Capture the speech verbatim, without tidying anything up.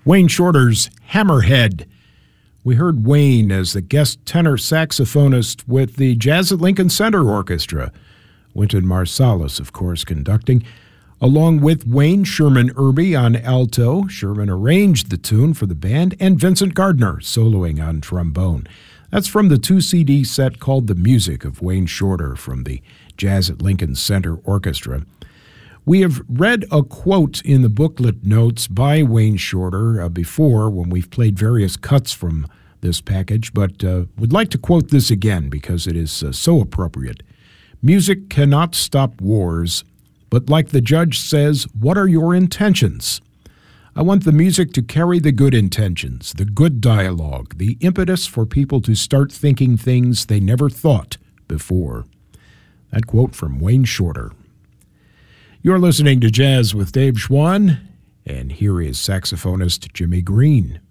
Wayne Shorter's Hammerhead. We heard Wayne as the guest tenor saxophonist with the Jazz at Lincoln Center Orchestra. Wynton Marsalis, of course, conducting. Along with Wayne, Sherman Irby on alto. Sherman arranged the tune for the band, and Vincent Gardner soloing on trombone. That's from the two-C D set called The Music of Wayne Shorter from the Jazz at Lincoln Center Orchestra. We have read a quote in the booklet notes by Wayne Shorter uh, before when we've played various cuts from this package, but uh, would like to quote this again because it is uh, so appropriate. Music cannot stop wars, but like the judge says, what are your intentions? I want the music to carry the good intentions, the good dialogue, the impetus for people to start thinking things they never thought before. That quote from Wayne Shorter. You're listening to Jazz with Dave Schwann, and here is saxophonist Jimmy Green.